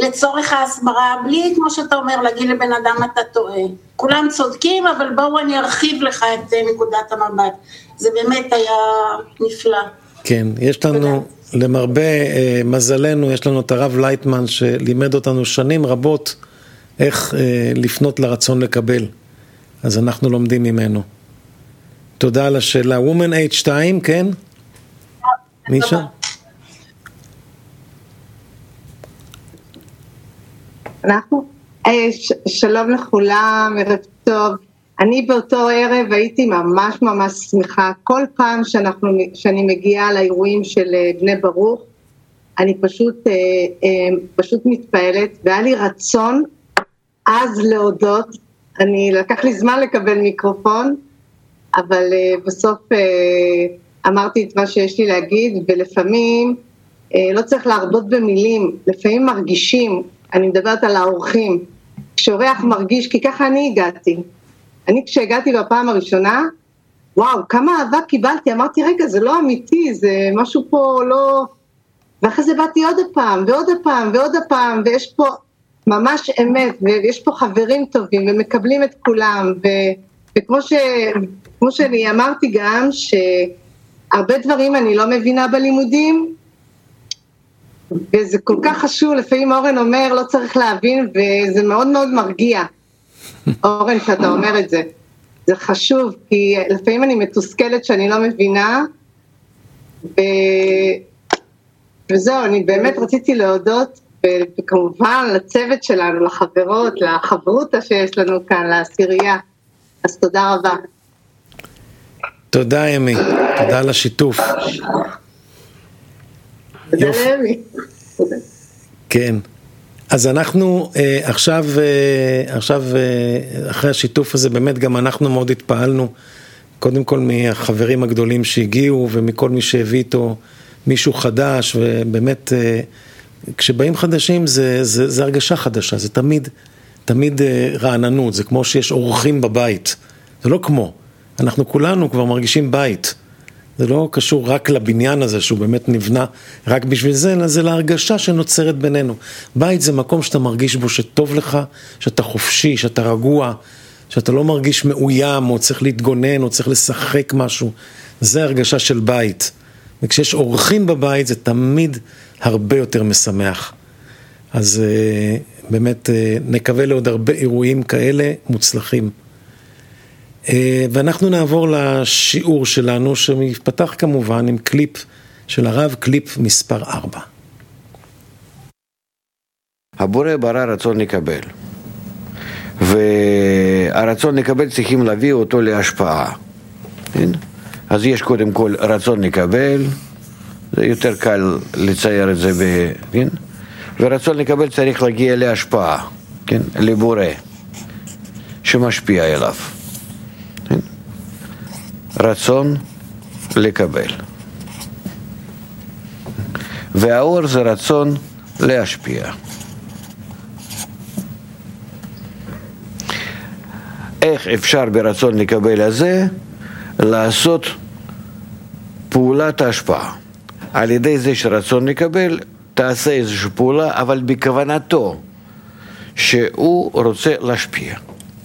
לצורך ההסברה, בלי כמו שאתה אומר להגיד לבן אדם אתה טועה, כולם צודקים, אבל בואו אני ארחיב לך את נקודת המבט, זה באמת היה נפלא. כן, יש לנו, למרבה מזלנו, יש לנו את הרב לייטמן שלימד אותנו שנים רבות איך לפנות לרצון לקבל, אז אנחנו לומדים ממנו. תודה על השאלה. Woman H2, כן? מישה? שלום לכולם, ערב טוב. אני באותו ערב הייתי ממש ממש שמחה, כל פעם שאני מגיעה לאירועים של בני ברוך, אני פשוט מתפעלת, והיה לי רצון אז להודות, לקח לי זמן לקבל מיקרופון, אבל בסוף אמרתי את מה שיש לי להגיד, ולפעמים לא צריך להרבות במילים, לפעמים מרגישים, אני מדברת על האורחים, כשאורח מרגיש, כי ככה אני הגעתי, כשהגעתי בפעם הראשונה, וואו, כמה אהבה קיבלתי, אמרתי רגע זה לא אמיתי, זה משהו פה לא, ואחרי זה באתי עוד הפעם, ועוד הפעם, ועוד הפעם, ויש פה ממש אמת, ויש פה חברים טובים, ומקבלים את כולם, וכמו שאני אמרתי גם, שהרבה דברים אני לא מבינה בלימודים, וזה כל כך חשוב, לפעמים אורן אומר, לא צריך להבין, וזה מאוד מאוד מרגיע, אורן, שאתה אומר את זה, זה חשוב, כי לפעמים אני מתוסכלת שאני לא מבינה, וזהו, אני באמת רציתי להודות, וכמובן לצוות שלנו, לחברות, לחברותה שיש לנו כאן, לעשירייה, אז תודה רבה. תודה אמי, תודה על השיתוף. תודה לאמי. כן, אז אנחנו עכשיו אחרי השיתוף הזה באמת גם אנחנו מאוד התפעלנו, קודם כל מהחברים הגדולים שהגיעו ומכל מי שהביא איתו מישהו חדש, ובאמת כשבאים חדשים זה הרגשה חדשה, זה תמיד רעננות, זה כמו שיש אורחים בבית, זה לא כמו, אנחנו כולנו כבר מרגישים בית, זה לא קשור רק לבניין הזה שהוא באמת נבנה רק בשביל זה, אלא זה להרגשה שנוצרת בינינו. בית זה מקום שאתה מרגיש בו שטוב לך, שאתה חופשי, שאתה רגוע, שאתה לא מרגיש מאוים או צריך להתגונן או צריך לשחק משהו, זה הרגשה של בית. וכשיש אורחים בבית זה תמיד הרבה יותר משמח. אז באמת נקווה לעוד הרבה אירועים כאלה מוצלחים. ואנחנו נעבור לשיעור שלנו שמפתח כמובן עם קליפ של הרב, קליפ מספר 4. הבורא ברא רצון לקבל, והרצון לקבל צריכים להביא אותו להשפעה. אז יש קודם כל רצון לקבל, זה יותר קל לצייר את זה, ורצון לקבל צריך להגיע להשפעה, לבורא שמשפיע אליו. רצון לקבל, והאור זה רצון להשפיע. איך אפשר ברצון לקבל הזה לעשות פעולת ההשפעה? על ידי זה שרצון לקבל תעשה איזושהי פעולה, אבל בכוונתו שהוא רוצה להשפיע.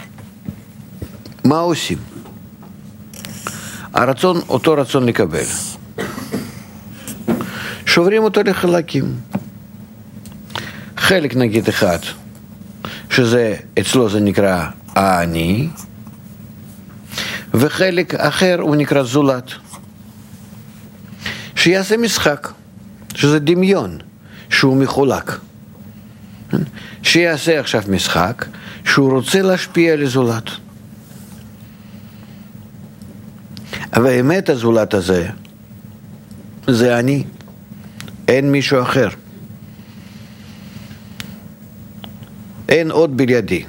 מה עושים? הרצון, אותו רצון לקבל, שוברים אותו לחלקים. חלק נגיד אחד, שזה אצלו זה נקרא אני, וחלק אחר הוא נקרא זולת. שיעשה משחק, שזה דמיון, שהוא מחולק. שיעשה עכשיו משחק, שהוא רוצה להשפיע על זולת. והאמת הזולת הזה, זה אני, אין מישהו אחר. אין עוד בידי.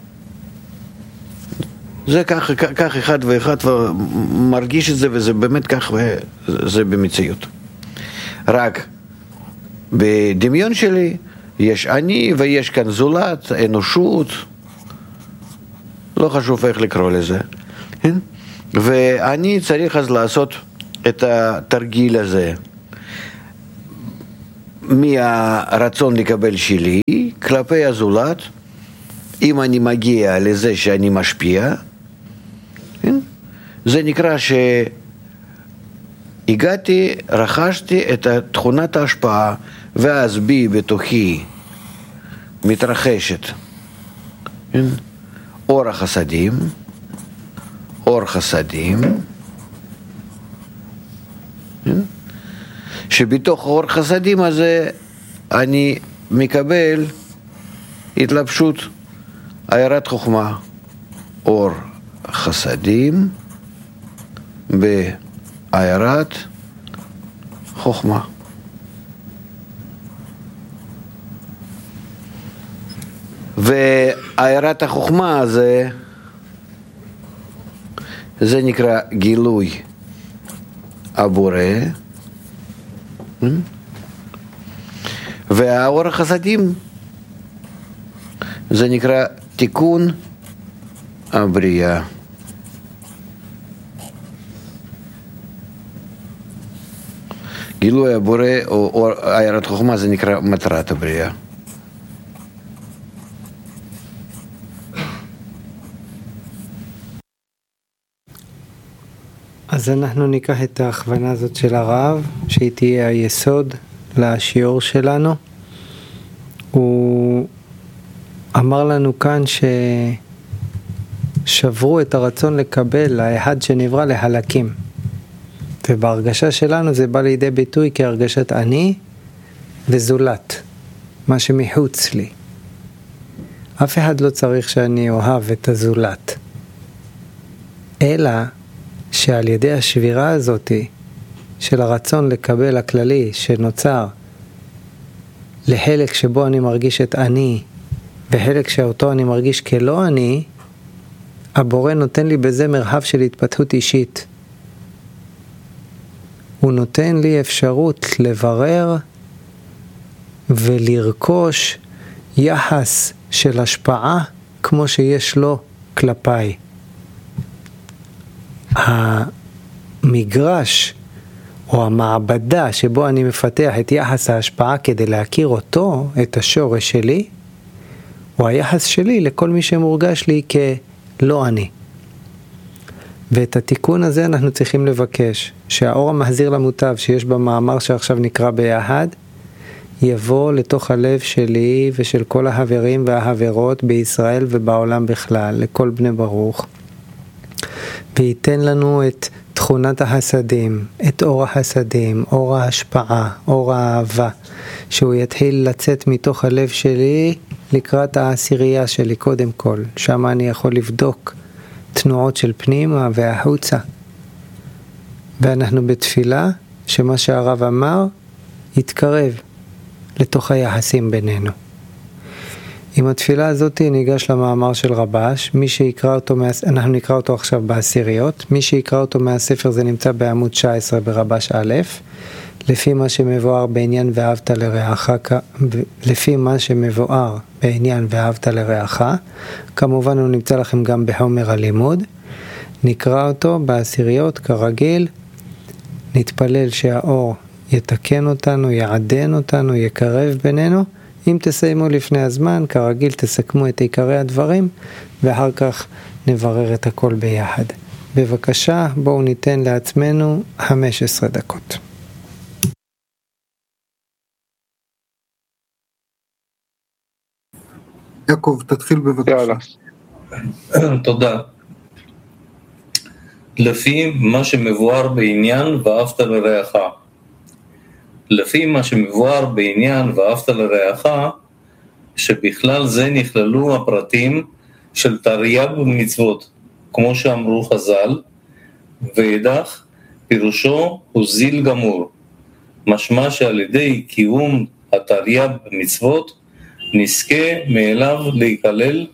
זה כך אחד ואחד מרגיש את זה, וזה באמת כך, וזה במציאות. רק בדמיון שלי יש אני ויש כאן זולת, אנושות, לא חשוב איך לקרוא לזה. ואני צריך אז לעשות את התרגיל הזה. מהרצון לקבל שלי כלפי הזולת, אם אני מגיע לזה שאני משפיע, זה נקרא שהגעתי, רכשתי את תכונת ההשפעה, ואז בי בתוכי מתרחשת אור החסדים, אור חסדים, שבתוך אור חסדים הזה אני מקבל התלבשות הארת חוכמה, אור חסדים בהארת חוכמה. והארת החוכמה זה נקרא גילוי הבורא, והאור החסדים זה נקרא תיקון הבריאה. גילוי הבורא או הארת חוכמה זה נקרא מטרת הבריאה. אז אנחנו ניקח את ההכוונה הזאת של הרב, שהיא תהיה היסוד לשיעור שלנו. הוא אמר לנו כאן ששברו את הרצון לקבל האחד שנברא להלקים. ובהרגשה שלנו זה בא לידי ביטוי כהרגשת אני וזולת, מה שמחוץ לי. אף אחד לא צריך שאני אוהב את הזולת. אלא שעל ידי השבירה הזאת של הרצון לקבל הכללי שנוצר לחלק שבו אני מרגיש את אני וחלק שאותו אני מרגיש כלא אני, הבורא נותן לי בזה מרחב של התפתחות אישית. הוא נותן לי אפשרות לברר ולרכוש יחס של השפעה כמו שיש לו כלפיי. המגרש או המעבדה שבו אני מפתח את יחס ההשפעה כדי להכיר אותו, את השורש שלי, הוא היחס שלי לכל מי שמורגש לי כלא אני. ואת התיקון הזה אנחנו צריכים לבקש, שהאור המחזיר למוטב שיש במאמר שעכשיו נקרא ביחד, יבוא לתוך הלב שלי ושל כל החברים והחברות בישראל ובעולם בכלל, לכל בני ברוך, וייתן לנו את תכונת החסדים, את אור החסדים, אור ההשפעה, אור האהבה, שהוא יתחיל לצאת מתוך הלב שלי לקראת העשירייה שלי קודם כל. שם אני יכול לבדוק תנועות של פנימה והחוצה. ואנחנו בתפילה שמה שהרב אמר יתקרב לתוך היחסים בינינו. עם התפילה הזאת ניגש למאמר של רבש, מי שיקרא אותו, אנחנו נקרא אותו עכשיו בעשיריות, מי שיקרא אותו מהספר זה נמצא בעמוד 19 ברבש א', לפי מה שמבואר בעניין ואהבת לרעך, לפי מה שמבואר בעניין ואהבת לרעך, כמובן הוא נמצא לכם גם בחומר הלימוד, נקרא אותו בעשיריות כרגיל, נתפלל שהאור יתקן אותנו, יעדן אותנו, יקרב בינינו. אם תסיימו לפני הזמן, כרגיל תסכמו את עיקרי הדברים, ואחר כך נברר את הכל ביחד. בבקשה, בואו ניתן לעצמנו 15 דקות. יעקב, תתחיל בבקשה. תודה. לפי מה שמבואר בעניין ואהבת לרעך. לפי מה שמבואר בעניין ואהבת לרעך, שבכלל זה נכללו הפרטים של תרי"ג מצוות, כמו שאמרו חז"ל, ואידך פירושו הוא זיל גמור, משמע שעל ידי קיום התרי"ג מצוות נזכה מאליו להיכלל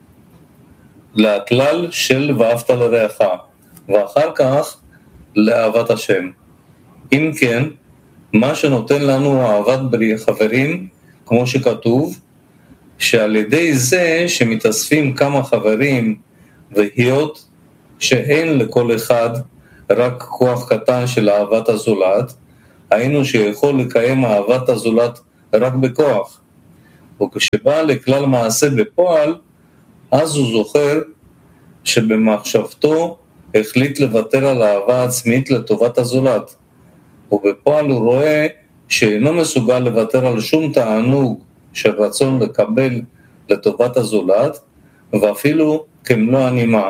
לכלל של ואהבת לרעך, ואחר כך לאהבת השם. אם כן, מה שנותן לנו אהבת חברים, כמו שכתוב, שעל ידי זה שמתאספים כמה חברים, והיות שאין לכל אחד רק כוח קטן של אהבת הזולת, היינו שיכול לקיים אהבת הזולת רק בכוח. וכשבא לכלל מעשה בפועל, אז הוא זוכר שבמחשבתו החליט לוותר על אהבה עצמית לטובת הזולת. ובפועל הוא רואה שאינו מסוגל לוותר על שום תענוג של רצון לקבל לטובת הזולת, ואפילו כמלוא הנימה.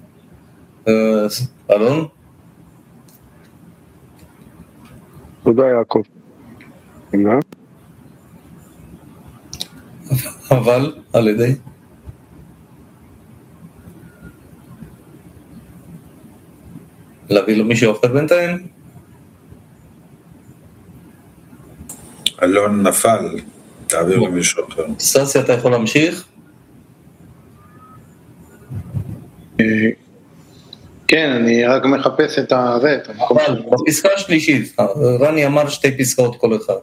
אלון? תודה יעקב. אבל על ידי? להביא לו מישהו אחר בינתיים? אלון נפל, תעביר למישהו אחר. ססי, אתה יכול להמשיך? כן, אני רק מחפש את זה. אבל בפסקה השלישית, רני אמר 2 פסקאות כל אחד.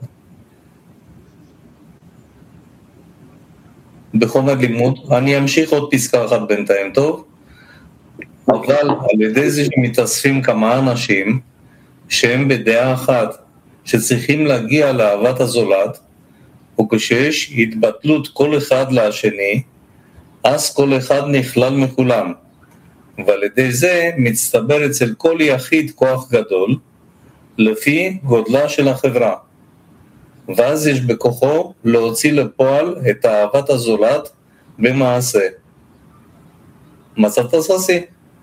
בחומר לימוד, אני אמשיך עוד פסקה אחת בינתיים, טוב? אבל על ידי זה שמתאספים כמה אנשים שהם בדעה אחת, שצריכים להגיע לאהבת הזולת, וכשיש התבטלות כל אחד לשני, אז כל אחד נכלל מכולם. ועל ידי זה מצטבר אצל כל יחיד כוח גדול, לפי גודלה של החברה. ואז יש בכוחו להוציא לפועל את אהבת הזולת במעשה. מצאת ססי?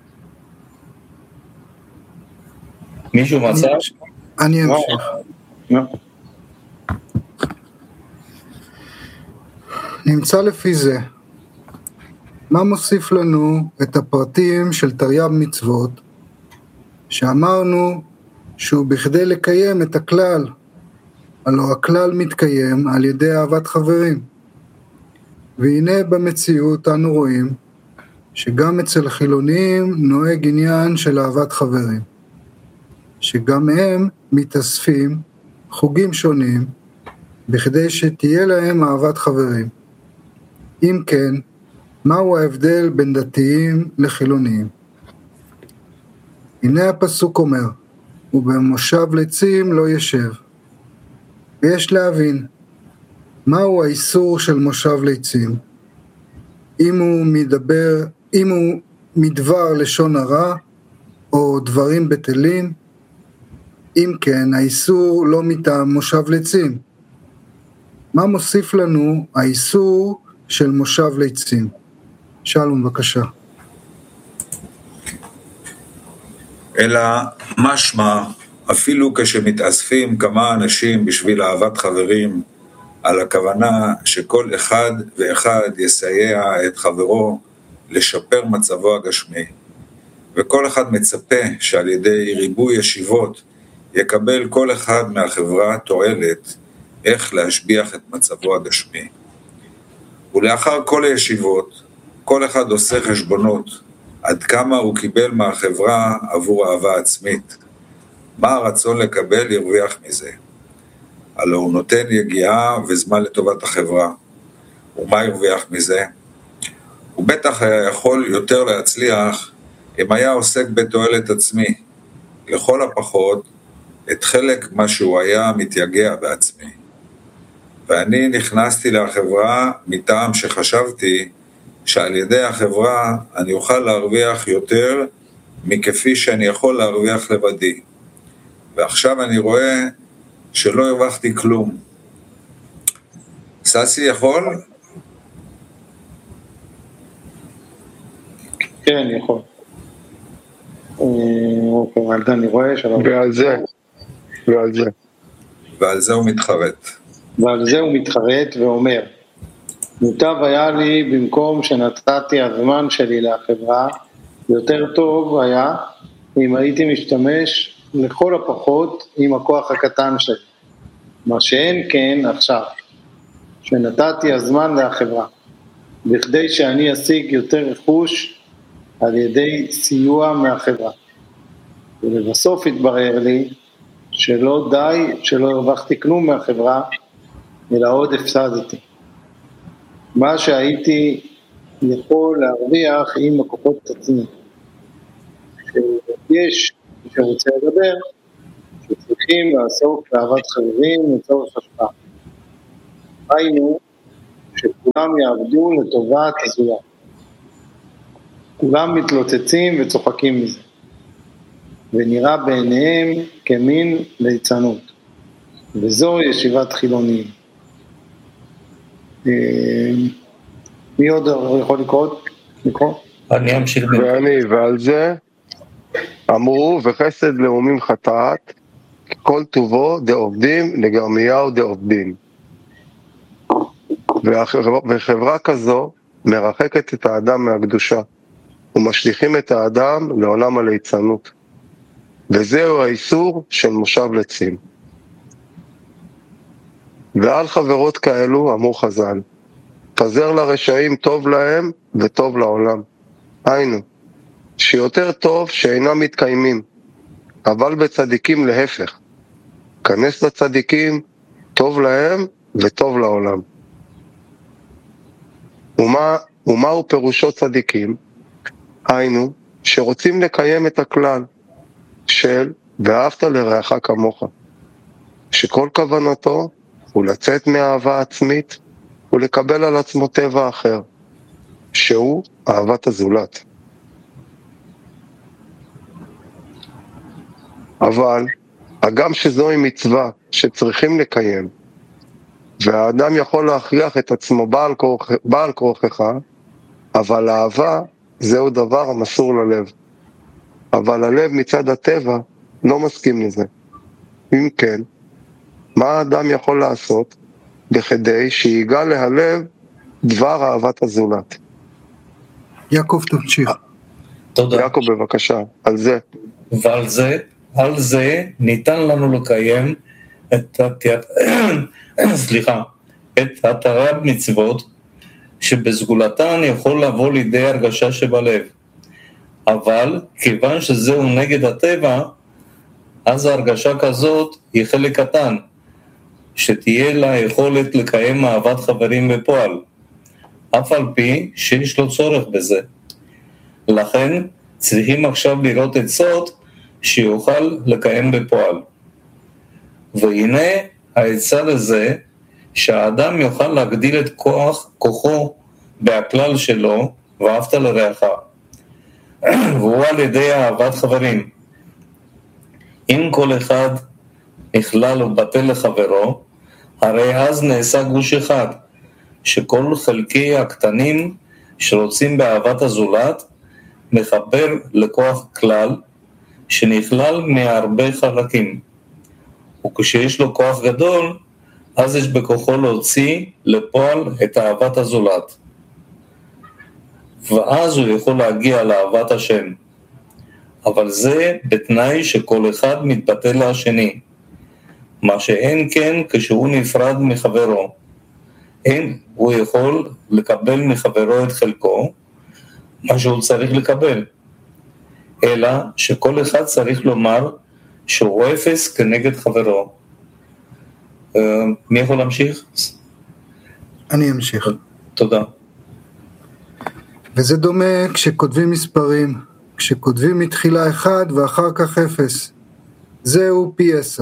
מישהו מצא? אני אמשיך. נמצא לפי זה, מה מוסיף לנו את הפרטים של תרי"ג מצוות, שאמרנו שהוא בכדי לקיים את הכלל, הלא הכלל מתקיים על ידי אהבת חברים. והנה במציאות אנו רואים שגם אצל חילונים נוהג עניין של אהבת חברים, שגם הם מתאספים חוגים שונים בכדי שתהיה להם אהבת חברים. אם כן, מהו ההבדל בין דתיים לחילוניים? הנה הפסוק אומר, ובמושב לצים לא ישב. ויש להבין, מהו האיסור של מושב לצים? אם הוא מדבר לשון הרע, או דברים בטלים, אם כן, האיסור לא מטעם מושב לצים. מה מוסיף לנו האיסור של מושב לצים? שלום, בבקשה. אלא משמע, אפילו כשמתאספים כמה אנשים בשביל אהבת חברים, על הכוונה שכל אחד ואחד יסייע את חברו לשפר מצבו הגשמי, וכל אחד מצפה שעל ידי ריבוי ישיבות יקבל כל אחד מהחברה תועלת איך להשביח את מצבו הגשמי. ולאחר כל הישיבות, כל אחד עושה חשבונות עד כמה הוא קיבל מהחברה עבור אהבה עצמית. מה הרצון לקבל ירוויח מזה? הלא הוא נותן יגיעה וזמן לטובת החברה. ומה ירוויח מזה? הוא בטח היה יכול יותר להצליח אם היה עוסק בתועלת עצמי. לכל הפחות, את חלק מה שהוא היה מתייגע בעצמי. ואני נכנסתי לחברה מטעם שחשבתי שעל ידי החברה אני אוכל להרוויח יותר מכפי שאני יכול להרוויח לבדי. ועכשיו אני רואה שלא הרווחתי כלום. ססי יכול? כן, יכול. אוקיי, על זה אני רואה שלא... ועל זה הוא מתחרט. ועל זה הוא מתחרט ואומר, מוטב היה לי במקום שנתתי הזמן שלי לחברה, יותר טוב היה אם הייתי משתמש לכל הפחות עם הכוח הקטן שלי. מה שאין כן עכשיו, שנתתי הזמן לחברה, בכדי שאני אשיג יותר רכוש על ידי סיוע מהחברה. ולבסוף התברר לי שלא די, שלא הרווחתי כלום מהחברה, אלא עוד הפסדתי. מה שהייתי יכול להרוויח עם הכוחות עצמי. שיש מי שרוצה לדבר, שצריכים לעסוק באהבת חברים לצורך השפעה. היינו שכולם יעבדו לטובת הזולת. כולם מתלוצצים וצוחקים מזה, ונראה בעיניהם כמין ליצנות, וזו ישיבת חילונים. מי עוד יכול לקרוא? אני אמשיך. ועל זה אמרו וחסד לאומים חטאת, כל טובו דעובדים לגרמיהו דעובדים. וחברה כזו מרחקת את האדם מהקדושה, ומשליכים את האדם לעולם הליצנות. וזהו האיסור של מושב לצים. ועל חברות כאלו אמרו חז"ל, פזר לרשעים טוב להם וטוב לעולם. היינו, שיותר טוב שאינם מתקיימים, אבל בצדיקים להפך. כנס לצדיקים, טוב להם וטוב לעולם. ומהו פירושו צדיקים? היינו, שרוצים לקיים את הכלל של ואהבת לרעך כמוך, שכל כוונתו הוא לצאת מאהבה עצמית ולקבל על עצמו טבע אחר, שהוא אהבת הזולת. אבל הגם שזוהי מצווה שצריכים לקיים, והאדם יכול להכריח את עצמו בעל כורחך, אבל האהבה זהו דבר המסור ללב. אבל הלב מצד הטבע לא מסכים לזה. אם כן, מה האדם יכול לעשות בכדי שיגע להלב דבר אהבת הזולת? יעקב תמשיך. תודה. יעקב בבקשה, על זה. ועל זה ניתן לנו לקיים את התרת מצוות, שבסגולתן יכול לבוא לידי הרגשה שבלב. אבל כיוון שזהו נגד הטבע, אז ההרגשה כזאת היא חלק קטן, שתהיה לה יכולת לקיים אהבת חברים בפועל, אף על פי שיש לו צורך בזה. לכן צריכים עכשיו לראות עצות שיוכל לקיים בפועל. והנה העצה לזה, שהאדם יוכל להגדיל את כוחו בהכלל שלו, ואהבת לרעך. והוא על ידי אהבת חברים. אם כל אחד נכלל ובטל לחברו, הרי אז נעשה גוש אחד, שכל חלקי הקטנים שרוצים באהבת הזולת, מחבר לכוח כלל, שנכלל מהרבה חלקים. וכשיש לו כוח גדול, אז יש בכוחו להוציא לפועל את אהבת הזולת. ואז הוא יכול להגיע לאהבת השם. אבל זה בתנאי שכל אחד מתבטל לשני. מה שאין כן כשהוא נפרד מחברו. אין, הוא יכול לקבל מחברו את חלקו, מה שהוא צריך לקבל. אלא שכל אחד צריך לומר שהוא אפס כנגד חברו. מי יכול להמשיך? אני אמשיך. תודה. וזה דומה כשכותבים מספרים, כשכותבים מתחילה 1 ואחר כך 0, זהו פי 10.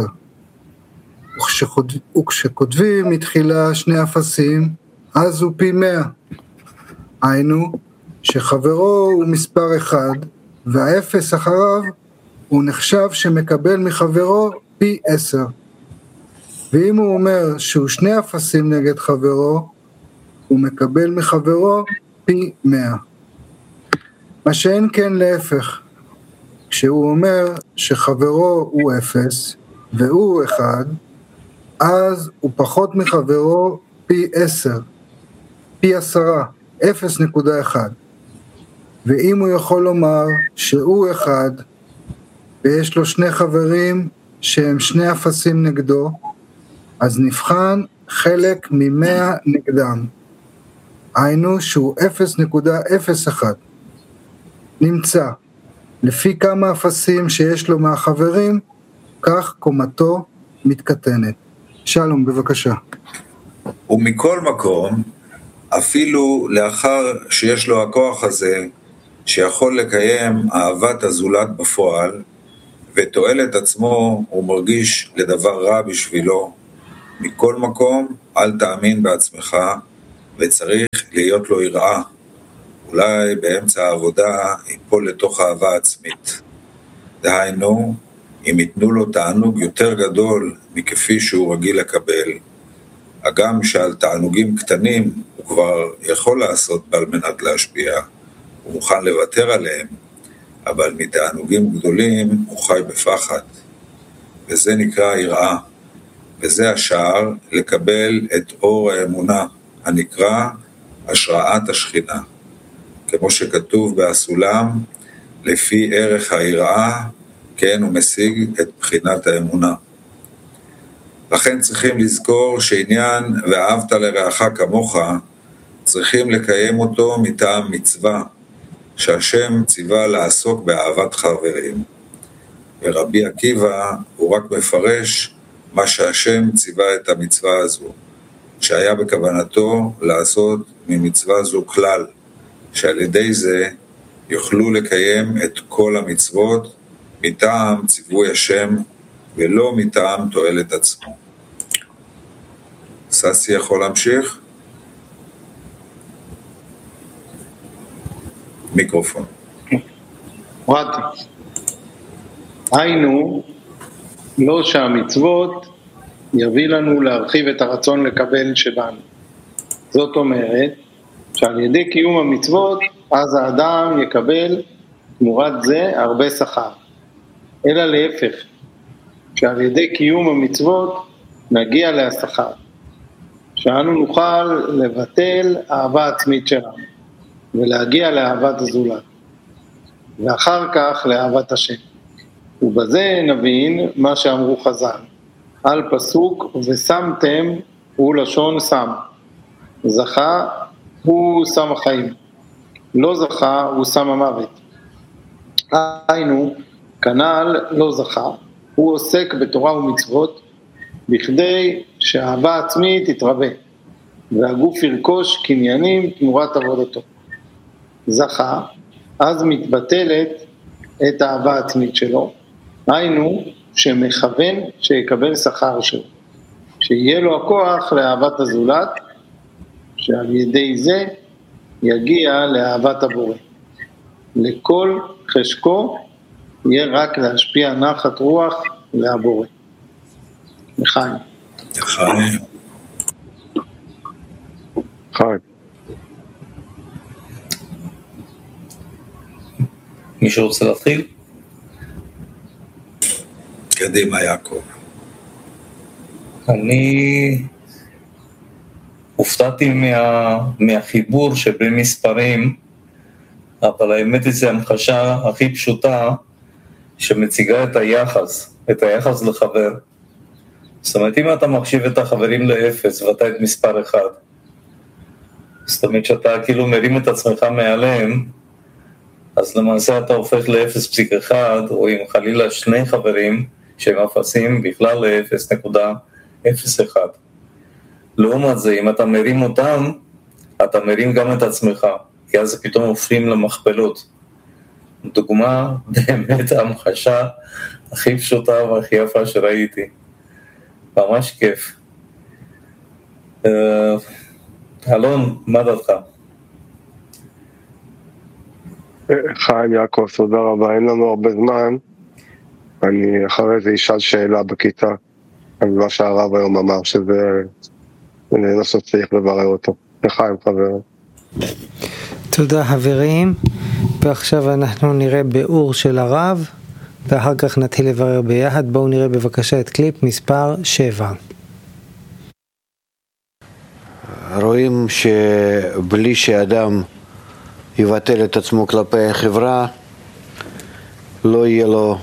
וכשכותבים מתחילה 2 אפסים, אז הוא פי 100. היינו, שחברו הוא מספר 1, והאפס אחריו הוא נחשב שמקבל מחברו פי 10. ואם הוא אומר שהוא 2 אפסים נגד חברו, הוא מקבל מחברו פי 100. מה שאין כן להפך, כשהוא אומר שחברו הוא 0 והוא 1, אז הוא פחות מחברו פי 10, פי 10, 0.1. ואם הוא יכול לומר שהוא 1 ויש לו 2 חברים שהם 2 אפסים נגדו, אז נבחן חלק מ100 נגדם. היינו שהוא 0.01. נמצא, לפי כמה אפסים שיש לו מהחברים, כך קומתו מתקטנת. שלום, בבקשה. ומכל מקום, אפילו לאחר שיש לו הכוח הזה, שיכול לקיים אהבת הזולת בפועל, ותועל את עצמו הוא מרגיש לדבר רע בשבילו, מכל מקום אל תאמין בעצמך וצריך להיות לו יראה. אולי באמצע העבודה ייפול לתוך אהבה עצמית. דהיינו, אם ייתנו לו תענוג יותר גדול מכפי שהוא רגיל לקבל, הגם שעל תענוגים קטנים הוא כבר יכול לעשות על מנת להשפיע, הוא מוכן לוותר עליהם, אבל מתענוגים גדולים הוא חי בפחד. וזה נקרא יראה, וזה השער לקבל את אור האמונה, הנקרא השראת השכינה. כמו שכתוב בסולם, לפי ערך היראה, כן, הוא משיג את בחינת האמונה. לכן צריכים לזכור שעניין ואהבת לרעך כמוך, צריכים לקיים אותו מטעם מצווה, שהשם ציווה לעסוק באהבת חברים. ורבי עקיבא הוא רק מפרש מה שהשם ציווה את המצווה הזו, שהיה בכוונתו לעשות ממצווה זו כלל, שעל ידי זה יוכלו לקיים את כל המצוות מטעם ציווי השם ולא מטעם תועלת עצמו. ססי יכול להמשיך? מיקרופון. הורדתי. היינו, לא שהמצוות יביא לנו להרחיב את הרצון לקבל שבנו. זאת אומרת, שעל ידי קיום המצוות, אז האדם יקבל תמורת זה הרבה שכר. אלא להפך, שעל ידי קיום המצוות נגיע להשכר. שאנו נוכל לבטל אהבה עצמית שלנו, ולהגיע לאהבת הזולת, ואחר כך לאהבת השם. ובזה נבין מה שאמרו חז"ל, על פסוק ושמתם הוא לשון שם, זכה הוא שם החיים, לא זכה הוא שם המוות. היינו, כנ"ל לא זכה, הוא עוסק בתורה ומצוות, בכדי שהאהבה עצמית תתרבה, והגוף ירכוש קניינים תמורת עבודתו. זכה, אז מתבטלת את האהבה העצמית שלו, היינו שמכוון שיקבל שכר שלו, שיהיה לו הכוח לאהבת הזולת, שעל ידי זה יגיע לאהבת הבורא. לכל חשקו יהיה רק להשפיע נחת רוח להבורא. לחיים. לחיים. חיים. מישהו רוצה להתחיל? קדימה יעקב. אני הופתעתי מהחיבור שבין מספרים, אבל האמת היא זה המחשה הכי פשוטה שמציגה את היחס לחבר. זאת אומרת, אם אתה מחשיב את החברים לאפס ואתה את מספר אחד, זאת אומרת שאתה כאילו מרים את עצמך מעליהם, אז למעשה אתה הופך ל-0.1, או אם חלילה שני חברים שהם אפסים בכלל ל-0.01. לעומת זה, אם אתה מרים אותם, אתה מרים גם את עצמך, כי אז פתאום הופכים למכפלות. דוגמה באמת המחשה הכי פשוטה והכי יפה שראיתי. ממש כיף. אלון, מה דעתך? חיים יעקב, תודה רבה, אין לנו הרבה זמן, אני אחרי זה אשאל שאלה בכיתה, על מה שהרב היום אמר, שזה לנסות צריך לברר אותו. לחיים חבר. תודה חברים, ועכשיו אנחנו נראה ביאור של הרב, ואחר כך נתחיל לברר ביחד. בואו נראה בבקשה את קליפ מספר 7. רואים שבלי שאדם יבטל את עצמו כלפי החברה, לא יהיה לו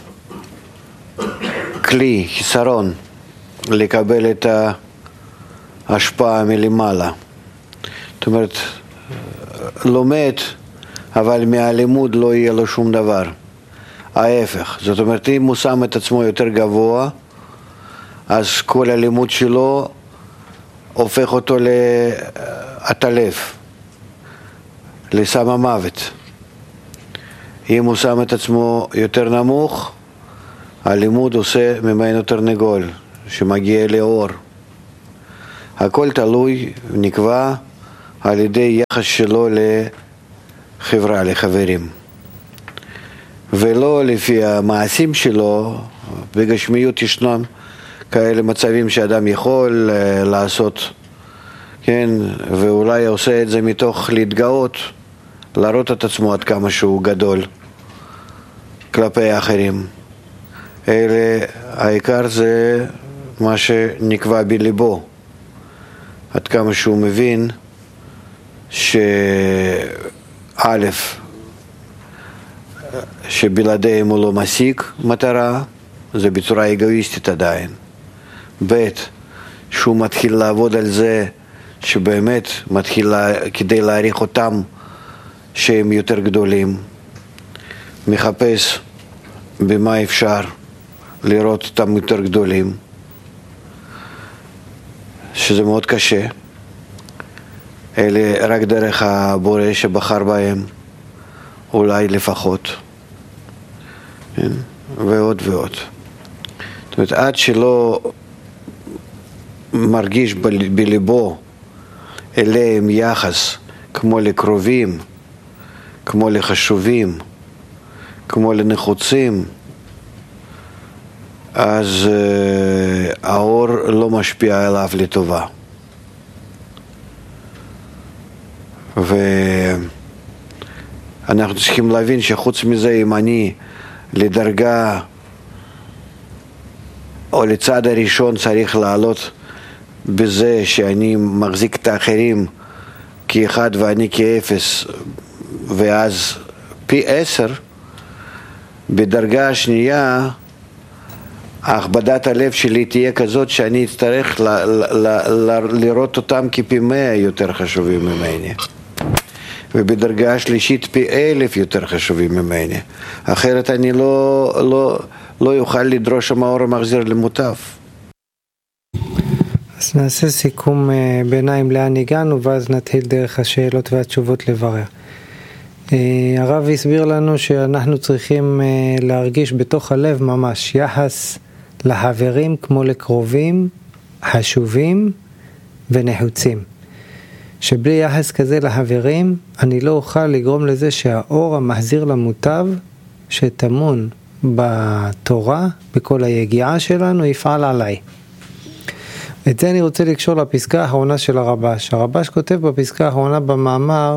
כלי, חיסרון, לקבל את ההשפעה מלמעלה. זאת אומרת, לומד, אבל מהלימוד לא יהיה לו שום דבר. ההפך, זאת אומרת, אם הוא שם את עצמו יותר גבוה, אז כל הלימוד שלו הופך אותו לעטלף, לסם המוות. אם הוא שם את עצמו יותר נמוך, הלימוד עושה ממנו תרנגול, שמגיע לאור. הכל תלוי ונקבע על ידי יחס שלו לחברה, לחברים. ולא לפי המעשים שלו. בגשמיות ישנם כאלה מצבים שאדם יכול לעשות, כן, ואולי עושה את זה מתוך להתגאות, להראות את עצמו עד כמה שהוא גדול כלפי האחרים. העיקר זה מה שנקבע בליבו, עד כמה שהוא מבין שא' שבלעדיהם הוא לא משיג מטרה, זה בצורה אגואיסטית עדיין. ב' שהוא מתחיל לעבוד על זה שבאמת מתחיל כדי להעריך אותם שהם יותר גדולים, מחפש במה אפשר לראות אותם יותר גדולים, שזה מאוד קשה. אלה רק דרך הבורא שבחר בהם, אולי לפחות, כן? ועוד ועוד. זאת אומרת, עד שלא מרגיש בליבו אליהם יחס כמו לקרובים, כמו לחשובים, כמו לנחוצים, אז האור לא משפיע עליו לטובה. ואנחנו צריכים להבין שחוץ מזה, אם אני לדרגה או לצד הראשון צריך לעלות בזה שאני מחזיק את האחרים כאחד ואני כאפס, ואז פי 10, בדרגה השנייה הכבדת הלב שלי תהיה כזאת שאני אצטרך לראות אותם כפי 100 יותר חשובים ממני, ובדרגה השלישית פי 1000 יותר חשובים ממני, אחרת אני לא יוכל לדרוש המאור המחזיר למוטב. אז נעשה סיכום ביניים לאן הגענו, ואז נתחיל דרך השאלות והתשובות לברר. הרב הסביר לנו שאנחנו צריכים להרגיש בתוך הלב ממש יחס לחברים כמו לקרובים, חשובים ונחוצים. שבלי יחס כזה לחברים, אני לא אוכל לגרום לזה שהאור המחזיר למוטב שתמון בתורה, בכל היגיעה שלנו, יפעל עליי. את זה אני רוצה לקשור לפסקה האחרונה של הרבש. הרבש כותב בפסקה האחרונה במאמר,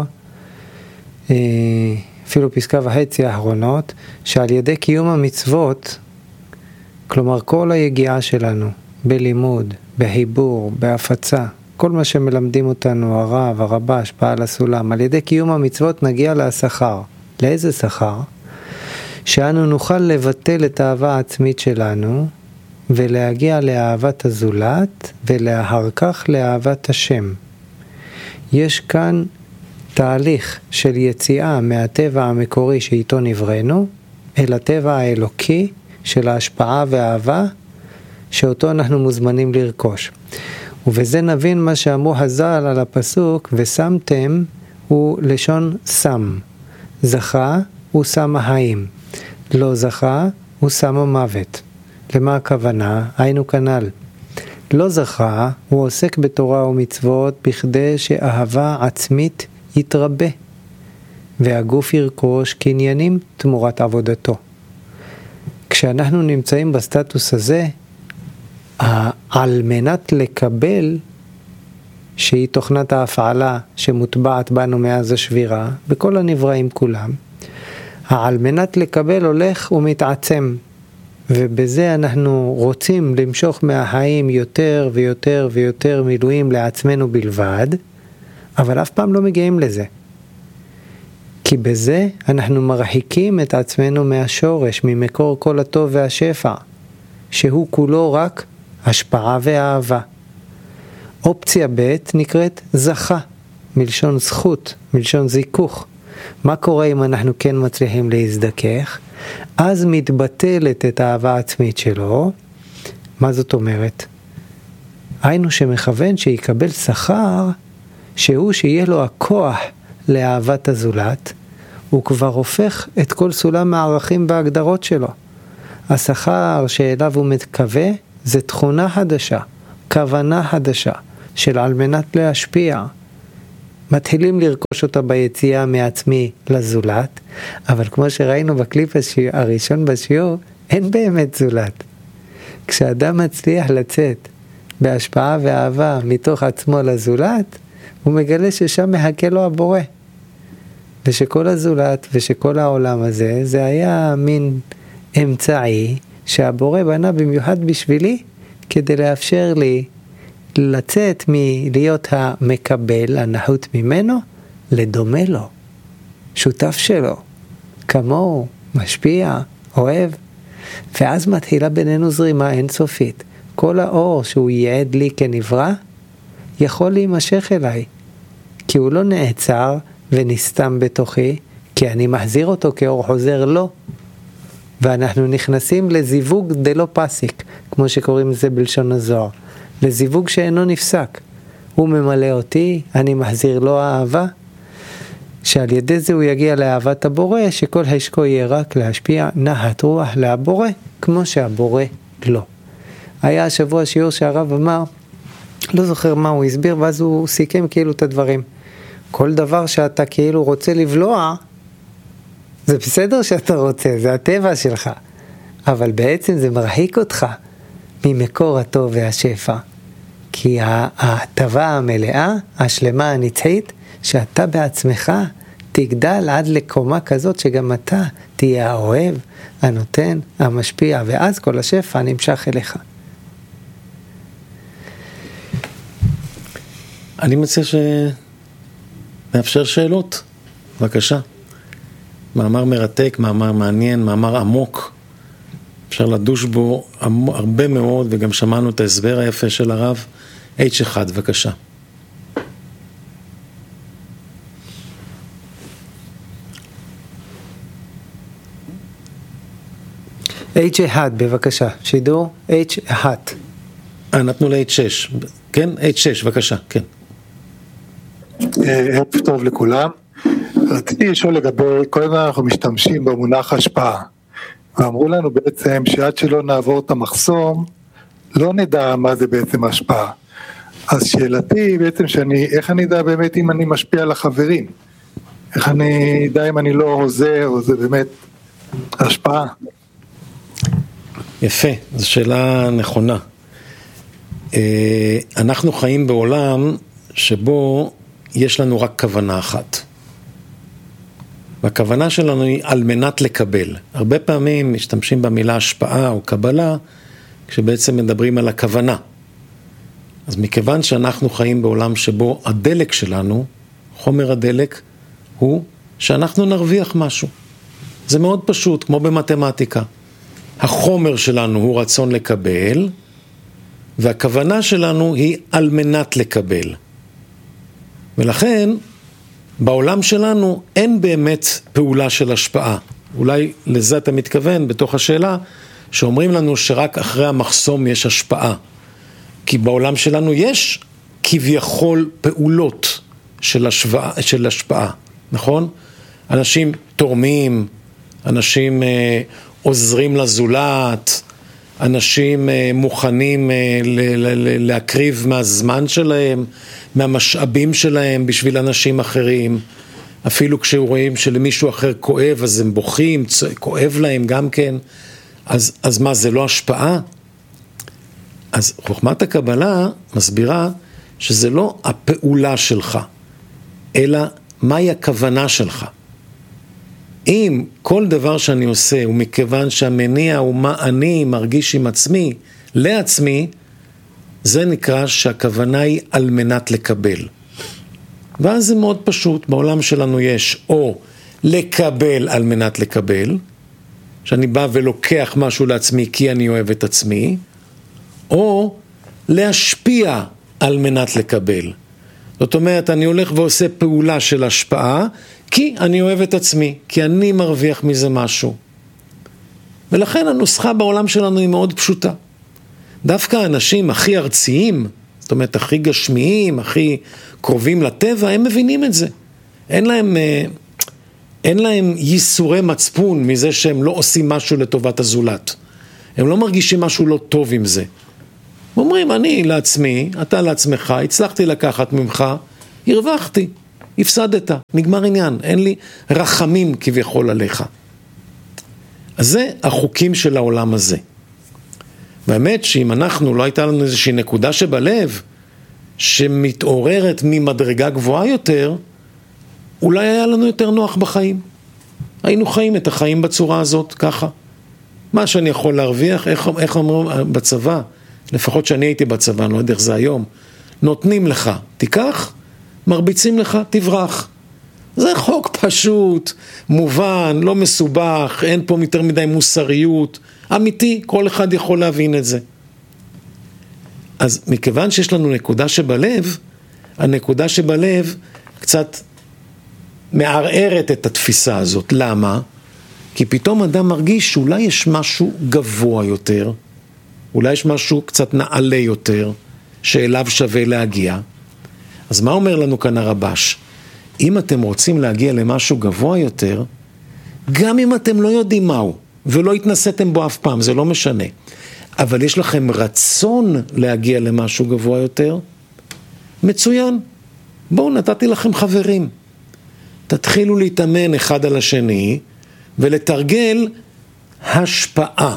אפילו פסקה וחצי האחרונות, שעל ידי קיום המצוות, כלומר כל היגיעה שלנו, בלימוד, בחיבור, בהפצה, כל מה שמלמדים אותנו הרב, הרבש, בעל הסולם, על ידי קיום המצוות נגיע לשכר. לאיזה שכר? שאנו נוכל לבטל את האהבה העצמית שלנו, ולהגיע לאהבת הזולת, ולאחר כך לאהבת השם. יש כאן תהליך של יציאה מהטבע המקורי שאיתו נבראנו, אל הטבע האלוקי של ההשפעה והאהבה, שאותו אנחנו מוזמנים לרכוש. ובזה נבין מה שאמרו חז"ל על הפסוק, ושמתם הוא לשון שם. זכה הוא שם החיים. לא זכה הוא שם המוות. למה הכוונה? היינו כנ"ל. לא זכה הוא עוסק בתורה ומצוות בכדי שאהבה עצמית יתרבה, והגוף ירכוש קניינים תמורת עבודתו. כשאנחנו נמצאים בסטטוס הזה, על מנת לקבל, שהיא תוכנת ההפעלה שמוטבעת בנו מאז השבירה, בכל הנבראים כולם, על מנת לקבל הולך ומתעצם, ובזה אנחנו רוצים למשוך מהחיים יותר ויותר ויותר מילואים לעצמנו בלבד, אבל אף פעם לא מגיעים לזה. כי בזה אנחנו מרחיקים את עצמנו מהשורש, ממקור כל הטוב והשפע, שהוא כולו רק השפעה ואהבה. אופציה ב' נקראת זכה, מלשון זכות, מלשון זיכוך. מה קורה אם אנחנו כן מצליחים להזדכך? אז מתבטלת את האהבה העצמית שלו. מה זאת אומרת? היינו שמכוון שיקבל שכר, שהוא שיהיה לו הכוח לאהבת הזולת, הוא כבר הופך את כל סולם הערכים וההגדרות שלו. השכר שאליו הוא מתכווה זה תכונה חדשה, כוונה חדשה, של על מנת להשפיע. מתחילים לרכוש אותה ביציאה מעצמי לזולת, אבל כמו שראינו בקליפ הראשון בשיעור, אין באמת זולת. כשאדם מצליח לצאת בהשפעה ואהבה מתוך עצמו לזולת, הוא מגלה ששם מחכה לו הבורא. ושכל הזולת ושכל העולם הזה, זה היה מין אמצעי שהבורא בנה במיוחד בשבילי, כדי לאפשר לי לצאת מלהיות המקבל, הנחות ממנו, לדומה לו, שותף שלו, כמוהו, משפיע, אוהב. ואז מתחילה בינינו זרימה אינסופית. כל האור שהוא ייעד לי כנברא, יכול להימשך אליי, כי הוא לא נעצר ונסתם בתוכי, כי אני מחזיר אותו כאור חוזר לו. ואנחנו נכנסים לזיווג דלא פסיק, כמו שקוראים לזה בלשון הזוהר, לזיווג שאינו נפסק. הוא ממלא אותי, אני מחזיר לו אהבה, שעל ידי זה הוא יגיע לאהבת הבורא, שכל השקו יהיה רק להשפיע נחת רוח להבורא, כמו שהבורא לא. היה השבוע שיעור שהרב אמר, לא זוכר מה הוא הסביר, ואז הוא סיכם כאילו את הדברים. כל דבר שאתה כאילו רוצה לבלוע, זה בסדר שאתה רוצה, זה הטבע שלך. אבל בעצם זה מרחיק אותך ממקור הטוב והשפע. כי ההטבה המלאה, השלמה הנצחית, שאתה בעצמך תגדל עד לקומה כזאת שגם אתה תהיה האוהב, הנותן, המשפיע, ואז כל השפע נמשך אליך. אני מציע שנאפשר שאלות. בבקשה. מאמר מרתק, מאמר מעניין, מאמר עמוק. אפשר לדוש בו הרבה מאוד, וגם שמענו את ההסבר היפה של הרב. H1, בבקשה. H1, בבקשה. שידור H1. נתנו ל-H6. כן? H6, בבקשה. כן. ערב טוב לכולם. רציתי לשאול לגבי, כל הזמן אנחנו משתמשים במונח השפעה. ואמרו לנו בעצם שעד שלא נעבור את המחסום, לא נדע מה זה בעצם השפעה. אז שאלתי בעצם איך אני אדע באמת אם אני משפיע על החברים? איך אני אדע אם אני לא עוזר, או זה באמת השפעה? יפה, זו שאלה נכונה. אנחנו חיים בעולם שבו יש לנו רק כוונה אחת. והכוונה שלנו היא על מנת לקבל. הרבה פעמים משתמשים במילה השפעה או קבלה, כשבעצם מדברים על הכוונה. אז מכיוון שאנחנו חיים בעולם שבו הדלק שלנו, חומר הדלק, הוא שאנחנו נרוויח משהו. זה מאוד פשוט, כמו במתמטיקה. החומר שלנו הוא רצון לקבל, והכוונה שלנו היא על מנת לקבל. ולכן, בעולם שלנו אין באמת פעולה של השפעה. אולי לזה אתה מתכוון בתוך השאלה, שאומרים לנו שרק אחרי המחסום יש השפעה. כי בעולם שלנו יש כביכול פעולות של השפעה, נכון? אנשים תורמים, אנשים עוזרים לזולת, אנשים מוכנים להקריב מהזמן שלהם, מהמשאבים שלהם בשביל אנשים אחרים. אפילו כשרואים שלמישהו אחר כואב, אז הם בוכים, כואב להם גם כן. אז מה, זה לא השפעה? אז חוכמת הקבלה מסבירה שזה לא הפעולה שלך, אלא מהי הכוונה שלך. אם כל דבר שאני עושה הוא מכיוון שהמניע הוא מה אני מרגיש עם עצמי, לעצמי, זה נקרא שהכוונה היא על מנת לקבל. ואז זה מאוד פשוט, בעולם שלנו יש או לקבל על מנת לקבל, שאני בא ולוקח משהו לעצמי כי אני אוהב את עצמי, או להשפיע על מנת לקבל. זאת אומרת, אני הולך ועושה פעולה של השפעה, כי אני אוהב את עצמי, כי אני מרוויח מזה משהו. ולכן הנוסחה בעולם שלנו היא מאוד פשוטה. דווקא האנשים הכי ארציים, זאת אומרת, הכי גשמיים, הכי קרובים לטבע, הם מבינים את זה. אין להם ייסורי מצפון מזה שהם לא עושים משהו לטובת הזולת. הם לא מרגישים משהו לא טוב עם זה. אומרים, אני לעצמי, אתה לעצמך, הצלחתי לקחת ממך, הרווחתי, הפסדת, נגמר עניין, אין לי רחמים כביכול עליך. אז זה החוקים של העולם הזה. באמת שאם אנחנו, לא הייתה לנו איזושהי נקודה שבלב, שמתעוררת ממדרגה גבוהה יותר, אולי היה לנו יותר נוח בחיים. היינו חיים את החיים בצורה הזאת, ככה. מה שאני יכול להרוויח, איך אמרו בצבא, לפחות שאני הייתי בצבא, לא יודע איך זה היום, נותנים לך, תיקח, מרביצים לך, תברח. זה חוק פשוט, מובן, לא מסובך, אין פה יותר מדי מוסריות, אמיתי, כל אחד יכול להבין את זה. אז מכיוון שיש לנו נקודה שבלב, הנקודה שבלב קצת מערערת את התפיסה הזאת. למה? כי פתאום אדם מרגיש שאולי יש משהו גבוה יותר, אולי יש משהו קצת נעלה יותר, שאליו שווה להגיע. אז מה אומר לנו כאן הרבש? אם אתם רוצים להגיע למשהו גבוה יותר, גם אם אתם לא יודעים מהו, ולא התנסיתם בו אף פעם, זה לא משנה. אבל יש לכם רצון להגיע למשהו גבוה יותר, מצוין. בואו, נתתי לכם חברים. תתחילו להתאמן אחד על השני, ולתרגל השפעה.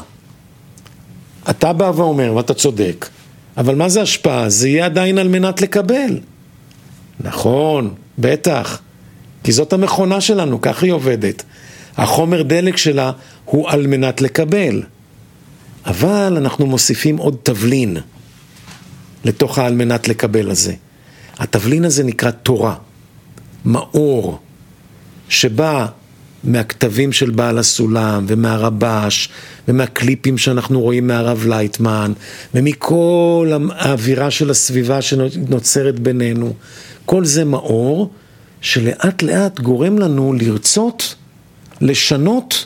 אתה בא ואומר, ואתה צודק, אבל מה זה השפעה? זה יהיה עדיין על מנת לקבל. נכון, בטח, כי זאת המכונה שלנו, כך היא עובדת. החומר דלק שלה הוא על מנת לקבל. אבל אנחנו מוסיפים עוד תבלין לתוך העל מנת לקבל הזה. התבלין הזה נקרא תורה, מאור, שבא מהכתבים של בעל הסולם ומהרבש ומהקליפים שאנחנו רואים מהרב לייטמן ומכל האווירה של הסביבה שנוצרת בינינו. כל זה מאור שלאט לאט גורם לנו לרצות, לשנות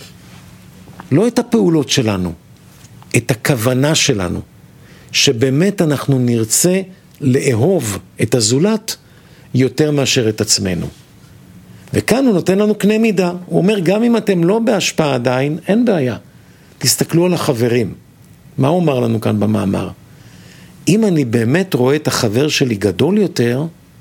לא את הפעולות שלנו, את הכוונה שלנו, שבאמת אנחנו נרצה לאהוב את הזולת יותר מאשר את עצמנו. וכאן הוא נותן לנו קנה מידה, הוא אומר גם אם אתם לא בהשפעה עדיין, אין בעיה. תסתכלו על החברים. מה הוא אומר לנו כאן במאמר? אם אני באמת רואה את החבר שלי גדול יותר,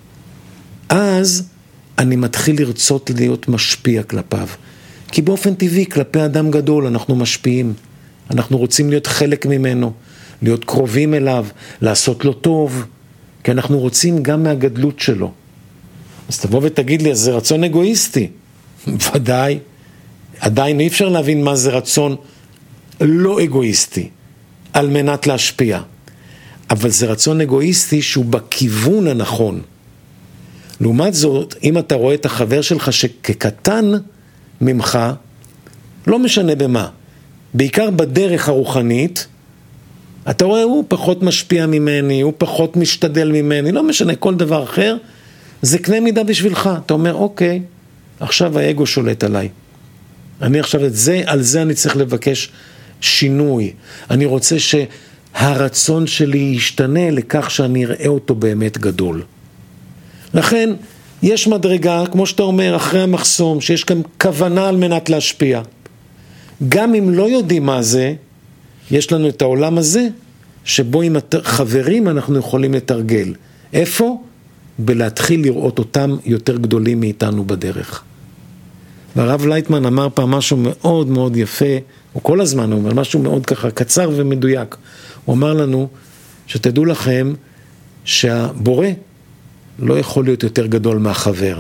אז אני מתחיל לרצות להיות משפיע כלפיו. כי באופן טבעי כלפי אדם גדול אנחנו משפיעים. אנחנו רוצים להיות חלק ממנו, להיות קרובים אליו, לעשות לו טוב, כי אנחנו רוצים גם מהגדלות שלו. אז תבוא ותגיד לי, אז זה רצון אגואיסטי. ודאי, עדיין אי אפשר להבין מה זה רצון לא אגואיסטי, על מנת להשפיע. אבל זה רצון אגואיסטי שהוא בכיוון הנכון. לעומת זאת, אם אתה רואה את החבר שלך שכקטן ממך, לא משנה במה, בעיקר בדרך הרוחנית, אתה רואה, הוא פחות משפיע ממני, הוא פחות משתדל ממני, לא משנה, כל דבר אחר, זה קנה מידה בשבילך. אתה אומר, אוקיי, עכשיו האגו שולט עליי. אני עכשיו על זה אני צריך לבקש שינוי. אני רוצה שהרצון שלי ישתנה לכך שאני אראה אותו באמת גדול. לכן, יש מדרגה, כמו שאתה אומר, אחרי המחסום, שיש כאן כוונה על מנת להשפיע. גם אם לא יודעים מה זה, יש לנו את העולם הזה, שבו עם חברים אנחנו יכולים לתרגל. איפה? בלהתחיל לראות אותם יותר גדולים מאיתנו בדרך. והרב לייטמן אמר פעם משהו מאוד מאוד יפה, הוא כל הזמן אומר, משהו מאוד ככה קצר ומדויק. הוא אמר לנו, שתדעו לכם שהבורא לא יכול להיות יותר גדול מהחבר.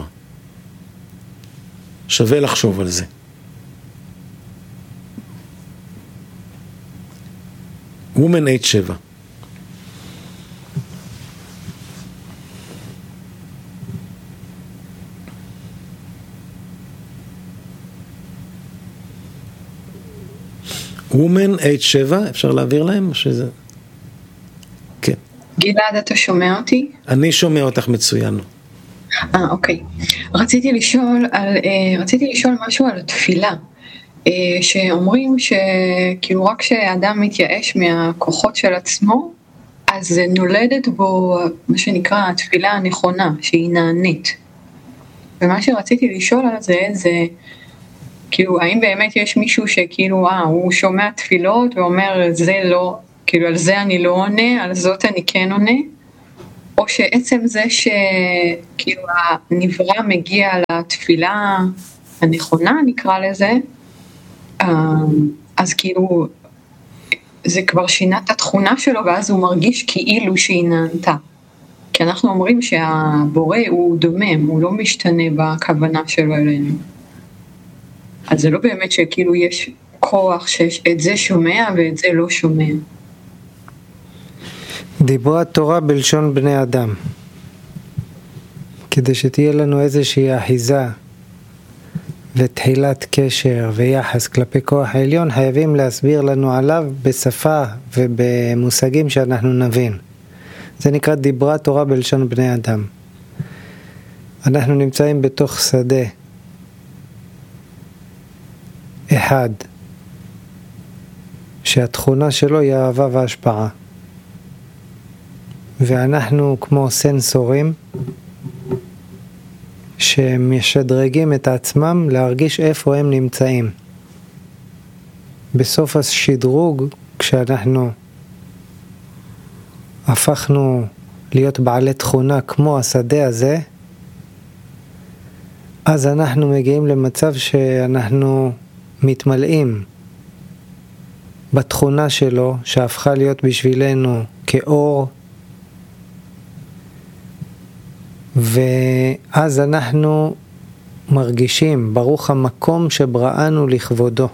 שווה לחשוב על זה. וומן 8-7. וומן 8-7, אפשר להעביר להם? שזה... כן. גלעד, אתה שומע אותי? אני שומע אותך מצוין. אוקיי. רציתי לשאול משהו על התפילה. שאומרים שכאילו רק כשאדם מתייאש מהכוחות של עצמו, אז נולדת בו מה שנקרא התפילה הנכונה, שהיא נענית. ומה שרציתי לשאול על זה כאילו האם באמת יש מישהו שכאילו הוא שומע תפילות ואומר זה לא כאילו על זה אני לא עונה, על זאת אני כן עונה, או שעצם זה שכאילו הנברא מגיע לתפילה הנכונה, נקרא לזה, אז כאילו זה כבר שינה את התכונה שלו, ואז הוא מרגיש כאילו שהיא נענתה. כי אנחנו אומרים שהבורא הוא דומם, הוא לא משתנה בכוונה שלו אלינו. אז זה לא באמת שכאילו יש כוח שאת זה שומע ואת זה לא שומע. דיברה התורה בלשון בני אדם. כדי שתהיה לנו איזושהי אחיזה ותחילת קשר ויחס כלפי כוח העליון, חייבים להסביר לנו עליו בשפה ובמושגים שאנחנו נבין. זה נקרא דיברה תורה בלשון בני אדם. אנחנו נמצאים בתוך שדה אחד, שהתכונה שלו היא אהבה והשפעה. ואנחנו כמו סנסורים שמשדרגים את עצמם להרגיש איפה הם נמצאים. בסוף השדרוג, כשאנחנו הפכנו להיות בעלי תכונה כמו השדה הזה, אז אנחנו מגיעים למצב שאנחנו מתמלאים בתכונה שלו, שהפכה להיות בשבילנו כאור, ואז אנחנו מרגישים ברוך המקום שבראנו לכבודו.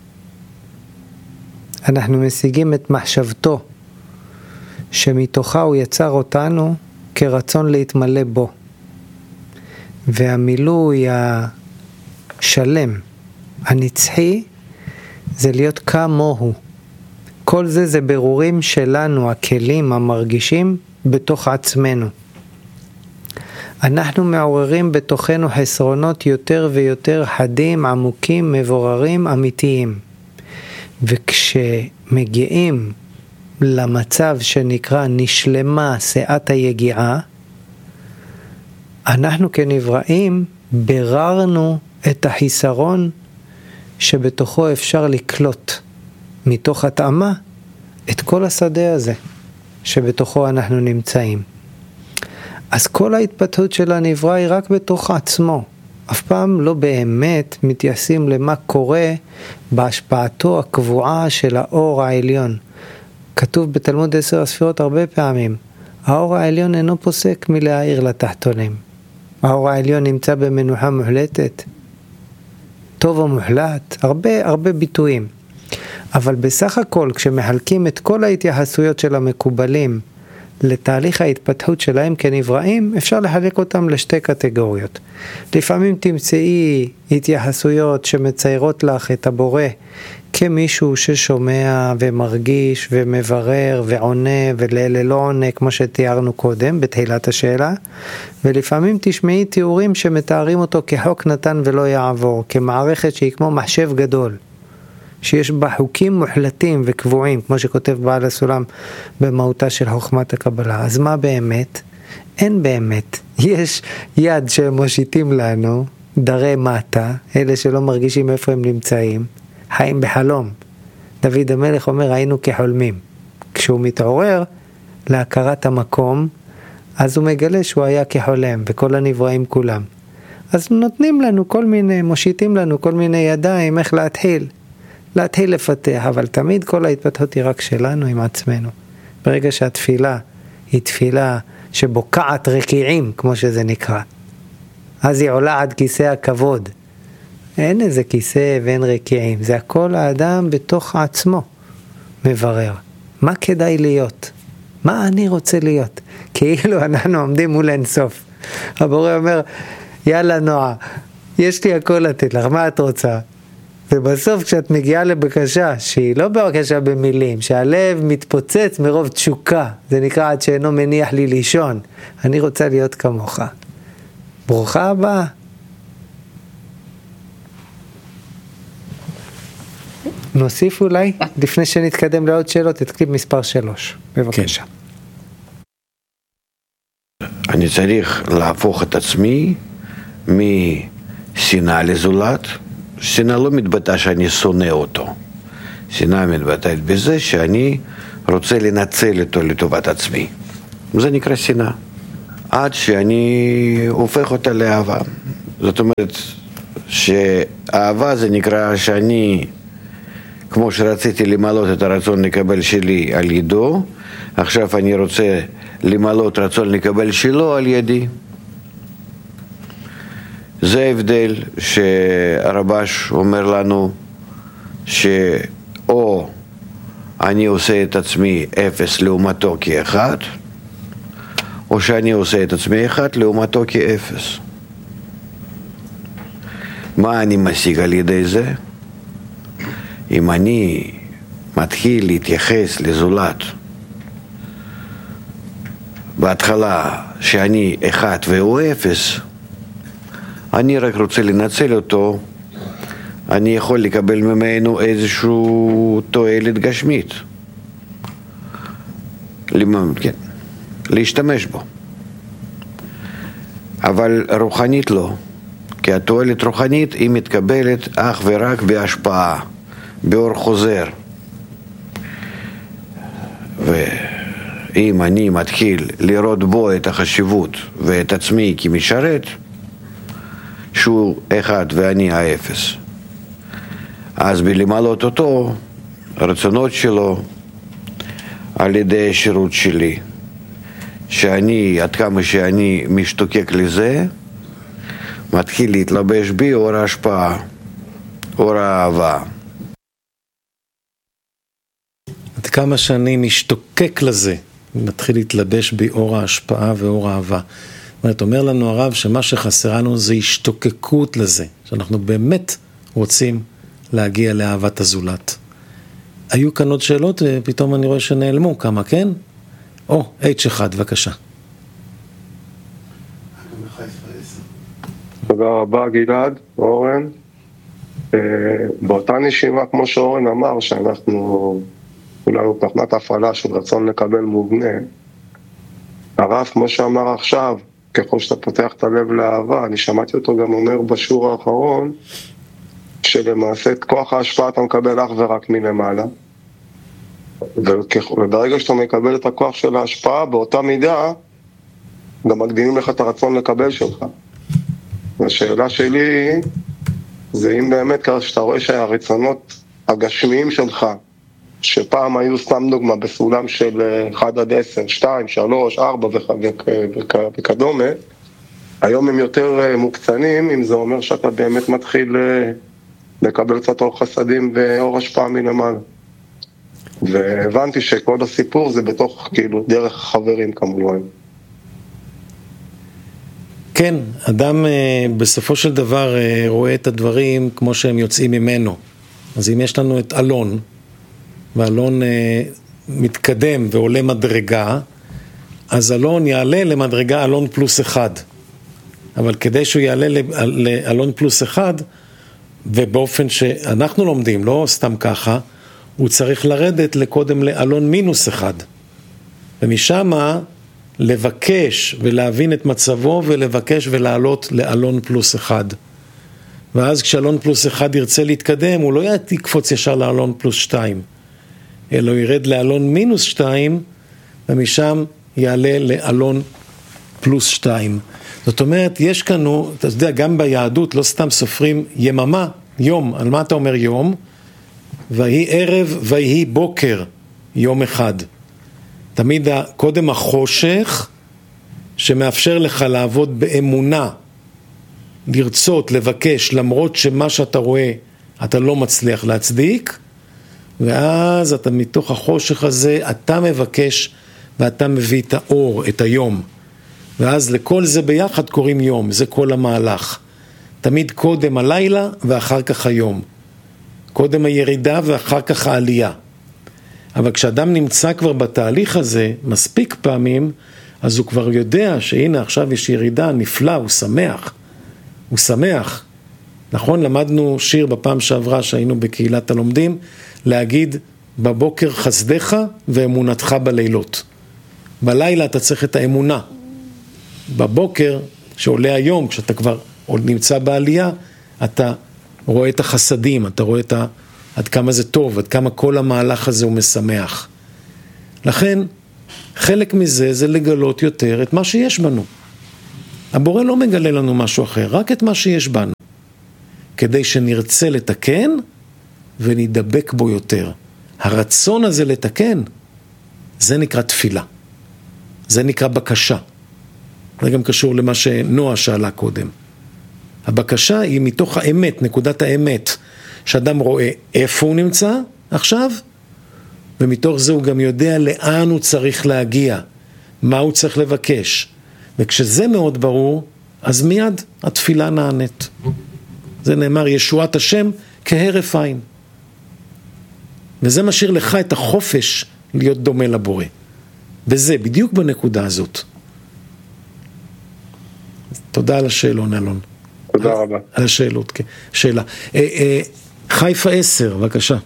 אנחנו משיגים את מחשבתו, שמתוכה הוא יצר אותנו כרצון להתמלא בו. והמילוי השלם, הנצחי, זה להיות כמוהו. כל זה זה ברורים שלנו, הכלים המרגישים בתוך עצמנו. אנחנו מעוררים בתוכנו חסרונות יותר ויותר חדים, עמוקים, מבוררים, אמיתיים. וכשמגיעים למצב שנקרא נשלמה שאת היגיעה, אנחנו כנבראים בררנו את החיסרון שבתוכו אפשר לקלוט מתוך התאמה את כל השדה הזה שבתוכו אנחנו נמצאים. אז כל ההתפתחות של הנברא היא רק בתוך עצמו. אף פעם לא באמת מתייחסים למה קורה בהשפעתו הקבועה של האור העליון. כתוב בתלמוד 10 הספירות הרבה פעמים, האור העליון אינו פוסק מלהאיר לתחתונים. האור העליון נמצא במנוחה מוחלטת, טוב ומוחלט, הרבה ביטויים. אבל בסך הכל, כשמחלקים את כל ההתייחסויות של המקובלים לתהליך ההתפתחות שלהם כנבראים, אפשר לחלק אותם לשתי קטגוריות. לפעמים תמצאי התייחסויות שמציירות לך את הבורא כמישהו ששומע ומרגיש ומברר ועונה ולאלה לא עונה, כמו שתיארנו קודם בתחילת השאלה, ולפעמים תשמעי תיאורים שמתארים אותו כחוק נתן ולא יעבור, כמערכת שהיא כמו מחשב גדול, שיש בה חוקים מוחלטים וקבועים, כמו שכותב בעל הסולם במהותה של חוכמת הקבלה. אז מה באמת? אין באמת. יש יד שמושיטים לנו, דרי מטה, אלה שלא מרגישים איפה הם נמצאים, חיים בחלום. דוד המלך אומר, היינו כחולמים. כשהוא מתעורר להכרת המקום, אז הוא מגלה שהוא היה כחולם, וכל הנבראים כולם. אז נותנים לנו כל מיני, מושיטים לנו כל מיני ידיים, איך להתחיל לפתח, אבל תמיד כל ההתפתחות היא רק שלנו עם עצמנו. ברגע שהתפילה היא תפילה שבוקעת רקיעים, כמו שזה נקרא, אז היא עולה עד כיסא הכבוד. אין איזה כיסא ואין רקיעים, זה הכל האדם בתוך עצמו מברר. מה כדאי להיות? מה אני רוצה להיות? כאילו אנחנו עומדים מול אינסוף. הבורא אומר, יאללה נועה, יש לי הכל לתת לך, מה את רוצה? ובסוף כשאת מגיעה לבקשה, שהיא לא בקשה במילים, שהלב מתפוצץ מרוב תשוקה, זה נקרא עד שאינו מניח לי לישון, אני רוצה להיות כמוך. ברוכה הבאה. נוסיף אולי, לפני שנתקדם לעוד שאלות, את קליפ מספר 3, בבקשה. אני צריך להפוך את עצמי משנאה לזולת. שנאה לא מתבטא שאני שונא אותו. שנאה מתבטאת בזה שאני רוצה לנצל אותו לטובת עצמי. זה נקרא שנאה. עד שאני הופך אותה לאהבה. זאת אומרת שאהבה זה נקרא שאני, כמו שרציתי למלות את הרצון לקבל שלי על ידו, עכשיו אני רוצה למלות רצון לקבל שלו על ידי. זה ההבדל שהרבש אומר לנו, שאו אני עושה את עצמי אפס לעומתו כאחד, או שאני עושה את עצמי אחד לעומתו כאפס. מה אני משיג על ידי זה? אם אני מתחיל להתייחס לזולת בהתחלה שאני אחד והוא אפס, אני רק רוצה לנצל אותו, אני יכול לקבל ממנו איזשהו תועלת גשמית, כן, להשתמש בו, אבל רוחנית לא, כי התועלת רוחנית היא מתקבלת אך ורק בהשפעה, באור חוזר. ואם אני מתחיל לראות בו את החשיבות ואת עצמי כמשרת, שהוא אחד ואני האפס, אז בלמלות אותו, הרצונות שלו, על ידי השירות שלי, שאני, עד כמה שאני משתוקק לזה, מתחיל להתלבש בי אור ההשפעה, אור האהבה. עד כמה שאני משתוקק לזה, מתחיל להתלבש בי אור ההשפעה ואור האהבה. זאת אומרת, אומר לנו הרב שמה שחסר לנו זה השתוקקות לזה, שאנחנו באמת רוצים להגיע לאהבת הזולת. היו כאן עוד שאלות ופתאום אני רואה שנעלמו כמה, כן? H1, בבקשה. תודה רבה גלעד, אורן. באותה נשימה, כמו שאורן אמר, שאנחנו כולנו תחנת הפעלה של רצון לקבל מובנה, הרב, כמו שאמר עכשיו, ככל שאתה פותח את הלב לאהבה, אני שמעתי אותו גם אומר בשיעור האחרון, שלמעשה את כוח ההשפעה אתה מקבל אך ורק מלמעלה, וברגע שאתה מקבל את הכוח של ההשפעה, באותה מידה, גם מקדימים לך את הרצון לקבל שלך. והשאלה שלי, זה אם באמת ככה שאתה רואה שהרצונות הגשמיים שלך, שפעם היו סתם דוגמה בסולם של 1 עד 10, 2, 3, 4 וכדומה, היום הם יותר מוקצנים, אם זה אומר שאתה באמת מתחיל לקבל קצת אור חסדים ואור השפעה מלמעלה. והבנתי שכל הסיפור זה בתוך, כאילו, דרך חברים כמובן. כן, אדם בסופו של דבר רואה את הדברים כמו שהם יוצאים ממנו. אז אם יש לנו את אלון, ואלון מתקדם ועולה מדרגה, אז אלון יעלה למדרגה אלון פלוס 1. אבל כדי שהוא יעלה לאלון פלוס 1, ובאופן שאנחנו לומדים, לא סתם ככה, הוא צריך לרדת לקודם לאלון מינוס 1. ומשם לבקש ולהבין את מצבו ולבקש ולעלות לאלון פלוס 1. ואז כשאלון פלוס 1 ירצה להתקדם, הוא לא יקפוץ ישר לאלון פלוס 2, אלא הוא ירד לאלון מינוס 2, ומשם יעלה לאלון פלוס 2. זאת אומרת, יש כאן, אתה יודע, גם ביהדות לא סתם סופרים יממה, יום. על מה אתה אומר יום? ויהי ערב ויהי בוקר, יום אחד. תמיד קודם החושך, שמאפשר לך לעבוד באמונה, לרצות, לבקש, למרות שמה שאתה רואה, אתה לא מצליח להצדיק, ואז אתה מתוך החושך הזה, אתה מבקש, ואתה מביא את האור, את היום. ואז לכל זה ביחד קוראים יום, זה כל המהלך. תמיד קודם הלילה ואחר כך היום. קודם הירידה ואחר כך העלייה. אבל כשאדם נמצא כבר בתהליך הזה, מספיק פעמים, אז הוא כבר יודע שהנה עכשיו יש ירידה, נפלא, הוא שמח. הוא שמח. נכון, למדנו שיר בפעם שעברה שהיינו בקהילת הלומדים, להגיד בבוקר חסדך ואמונתך בלילות. בלילה אתה צריך את האמונה. בבוקר, שעולה היום, כשאתה כבר נמצא בעלייה, אתה רואה את החסדים, אתה רואה עד כמה זה טוב, עד כמה כל המהלך הזה הוא משמח. לכן, חלק מזה זה לגלות יותר את מה שיש בנו. הבורא לא מגלה לנו משהו אחר, רק את מה שיש בנו. כדי שנרצה לתקן ונדבק בו יותר. הרצון הזה לתקן, זה נקרא תפילה. זה נקרא בקשה. זה גם קשור למה שנועה שאלה קודם. הבקשה היא מתוך האמת, נקודת האמת, שאדם רואה איפה הוא נמצא עכשיו, ומתוך זה הוא גם יודע לאן הוא צריך להגיע, מה הוא צריך לבקש. וכשזה מאוד ברור, אז מיד התפילה נענית. זה נאמר, ישועת השם כהרף עין. וזה משאיר לך את החופש להיות דומה לבורא. וזה בדיוק בנקודה הזאת. תודה על השאלון, אלון. תודה רבה. על השאלות, כן. שאלה. חיפה 10, בבקשה.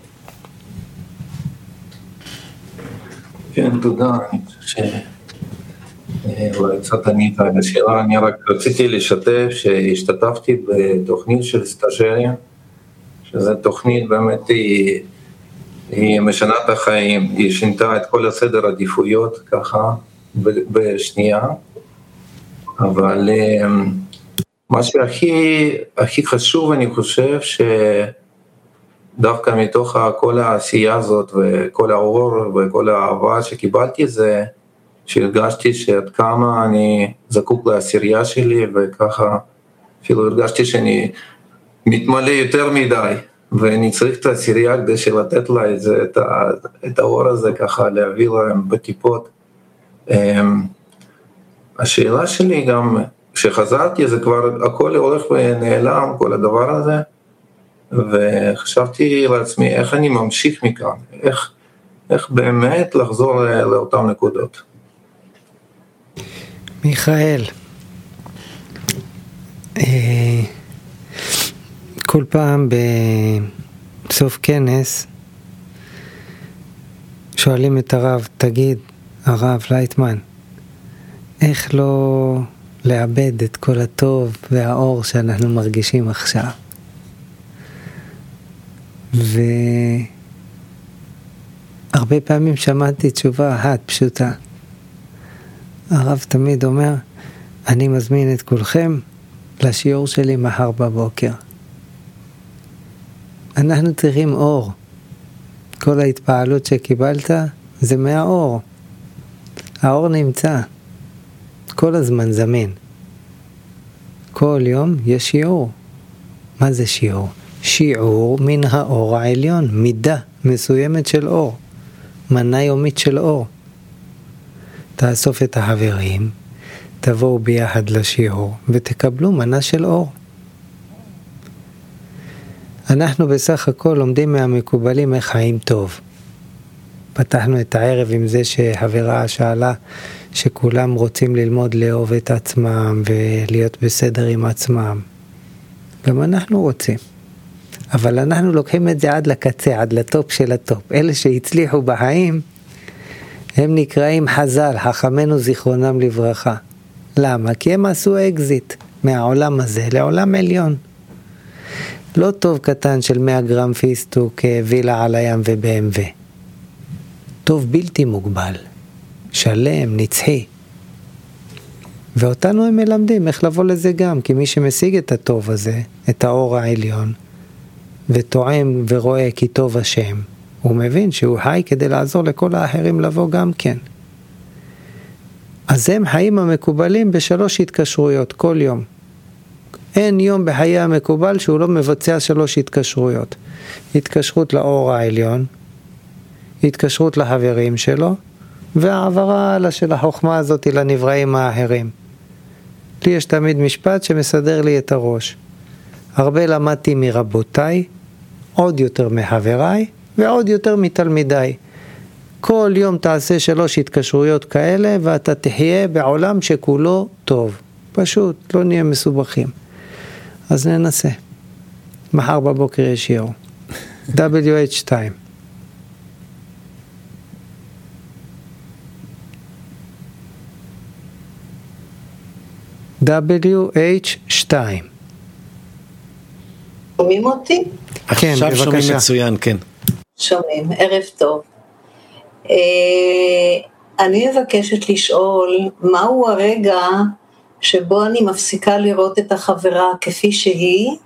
כן, תודה. אני חושב אולי קצת ענית על השאלה. אני רק רציתי לשתף שהשתתפתי בתוכנית של סטאז'ריה, שזו תוכנית באמת היא משנה את החיים, היא שינתה את כל הסדר עדיפויות ככה בשנייה, אבל מה שהכי חשוב אני חושב שדווקא מתוך כל העשייה הזאת וכל האור וכל האהבה שקיבלתי זה שהרגשתי שעד כמה אני זקוק לעשירייה שלי וככה אפילו הרגשתי שאני מתמלא יותר מדי ואני צריך את העשירייה כדי לתת לה את האור הזה ככה להביא להם בטיפות. השאלה שלי גם כשחזרתי זה כבר הכל הולך ונעלם כל הדבר הזה וחשבתי לעצמי איך אני ממשיך מכאן, איך באמת לחזור לאותן נקודות. מיכאל, כל פעם בסוף כנס שואלים את הרב, תגיד הרב לייטמן, איך לא לאבד את כל הטוב והאור שאנחנו מרגישים עכשיו? והרבה פעמים שמעתי תשובה אחת פשוטה. הרב תמיד אומר, אני מזמין את כולכם לשיעור שלי מחר בבוקר. אנחנו צריכים אור. כל ההתפעלות שקיבלת זה מהאור. האור נמצא. כל הזמן זמין. כל יום יש שיעור. מה זה שיעור? שיעור מן האור העליון, מידה מסוימת של אור. מנה יומית של אור. תאסוף את החברים, תבואו ביחד לשיעור ותקבלו מנה של אור. אנחנו בסך הכל לומדים מהמקובלים איך חיים טוב. פתחנו את הערב עם זה שחברה שאלה שכולם רוצים ללמוד לאהוב את עצמם ולהיות בסדר עם עצמם. גם אנחנו רוצים. אבל אנחנו לוקחים את זה עד לקצה, עד לטופ של הטופ. אלה שהצליחו בחיים, הם נקראים חז"ל, חכמינו זיכרונם לברכה. למה? כי הם עשו אקזיט מהעולם הזה לעולם עליון. לא טוב קטן של 100 גרם פיסטוק, וילה על הים וב-BMW. טוב בלתי מוגבל, שלם, נצחי. ואותנו הם מלמדים איך לבוא לזה גם, כי מי שמשיג את הטוב הזה, את האור העליון, וטועם ורואה כי טוב השם, הוא מבין שהוא חי כדי לעזור לכל האחרים לבוא גם כן. אז הם חיים המקובלים ב3 התקשרויות כל יום. אין יום בחיי המקובל שהוא לא מבצע 3 התקשרויות. התקשרות לאור העליון, התקשרות לחברים שלו, והעברה הלאה של החוכמה הזאת לנבראים האחרים. לי יש תמיד משפט שמסדר לי את הראש. הרבה למדתי מרבותיי, עוד יותר מחבריי, ועוד יותר מתלמידיי. כל יום תעשה 3 התקשרויות כאלה, ואתה תחיה בעולם שכולו טוב. פשוט, לא נהיה מסובכים. אז ננסה. מחר בבוקר יש שיעור. WH2. WH2. שומעים אותי? עכשיו שומעים מצוין, כן. שומעים, ערב טוב. אני מבקשת לשאול, מהו הרגע שבו אני מפסיקה לראות את החברה כפי שהיא,